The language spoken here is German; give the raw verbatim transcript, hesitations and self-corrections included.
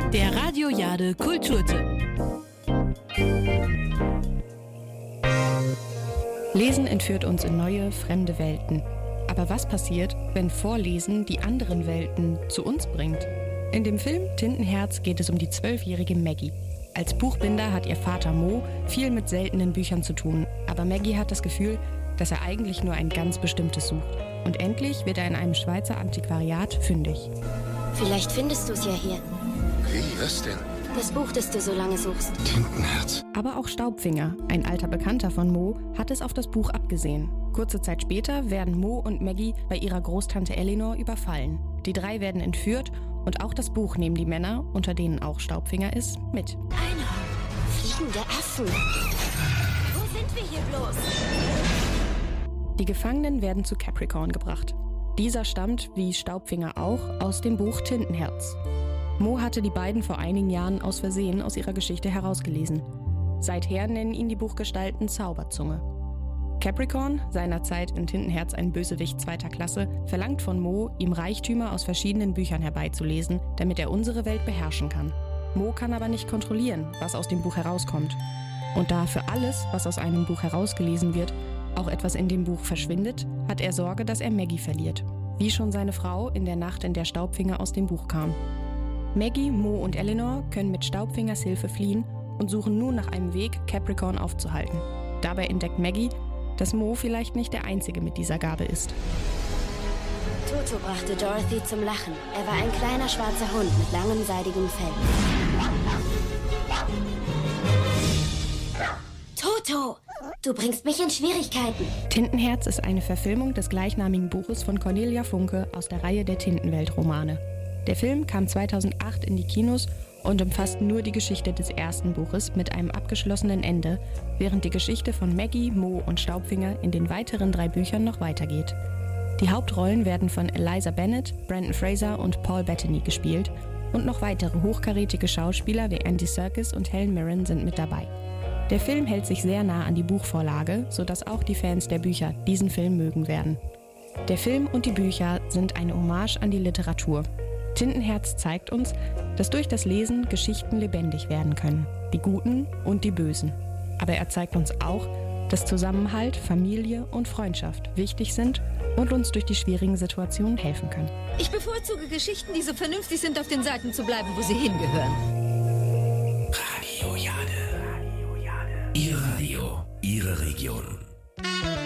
Der Radio Jade Kulturtipp. Lesen entführt uns in neue, fremde Welten. Aber was passiert, wenn Vorlesen die anderen Welten zu uns bringt? In dem Film Tintenherz geht es um die zwölfjährige Maggie. Als Buchbinder hat ihr Vater Mo viel mit seltenen Büchern zu tun. Aber Maggie hat das Gefühl, dass er eigentlich nur ein ganz bestimmtes sucht. Und endlich wird er in einem Schweizer Antiquariat fündig. Vielleicht findest du es ja hier. Wie, was denn? Das Buch, das du so lange suchst. Tintenherz. Aber auch Staubfinger, ein alter Bekannter von Mo, hat es auf das Buch abgesehen. Kurze Zeit später werden Mo und Maggie bei ihrer Großtante Eleanor überfallen. Die drei werden entführt und auch das Buch nehmen die Männer, unter denen auch Staubfinger ist, mit. Einer. Fliegende Affen. Wo sind wir hier bloß? Die Gefangenen werden zu Capricorn gebracht. Dieser stammt, wie Staubfinger auch, aus dem Buch Tintenherz. Mo hatte die beiden vor einigen Jahren aus Versehen aus ihrer Geschichte herausgelesen. Seither nennen ihn die Buchgestalten Zauberzunge. Capricorn, seinerzeit in Tintenherz ein Bösewicht zweiter Klasse, verlangt von Mo, ihm Reichtümer aus verschiedenen Büchern herbeizulesen, damit er unsere Welt beherrschen kann. Mo kann aber nicht kontrollieren, was aus dem Buch herauskommt. Und da für alles, was aus einem Buch herausgelesen wird, auch etwas in dem Buch verschwindet, hat er Sorge, dass er Maggie verliert. Wie schon seine Frau in der Nacht, in der Staubfinger aus dem Buch kam. Maggie, Mo und Eleanor können mit Staubfingers Hilfe fliehen und suchen nun nach einem Weg, Capricorn aufzuhalten. Dabei entdeckt Maggie, dass Mo vielleicht nicht der Einzige mit dieser Gabe ist. Toto brachte Dorothy zum Lachen. Er war ein kleiner schwarzer Hund mit langem, seidigem Fell. Toto! Du bringst mich in Schwierigkeiten. Tintenherz ist eine Verfilmung des gleichnamigen Buches von Cornelia Funke aus der Reihe der Tintenwelt-Romane. Der Film kam zweitausendacht in die Kinos und umfasst nur die Geschichte des ersten Buches mit einem abgeschlossenen Ende, während die Geschichte von Maggie, Mo und Staubfinger in den weiteren drei Büchern noch weitergeht. Die Hauptrollen werden von Eliza Bennett, Brendan Fraser und Paul Bettany gespielt und noch weitere hochkarätige Schauspieler wie Andy Serkis und Helen Mirren sind mit dabei. Der Film hält sich sehr nah an die Buchvorlage, sodass auch die Fans der Bücher diesen Film mögen werden. Der Film und die Bücher sind eine Hommage an die Literatur. Tintenherz zeigt uns, dass durch das Lesen Geschichten lebendig werden können, die Guten und die Bösen. Aber er zeigt uns auch, dass Zusammenhalt, Familie und Freundschaft wichtig sind und uns durch die schwierigen Situationen helfen können. Ich bevorzuge Geschichten, die so vernünftig sind, auf den Seiten zu bleiben, wo sie hingehören. Radio Jade. Ihr Radio, Ihre Region.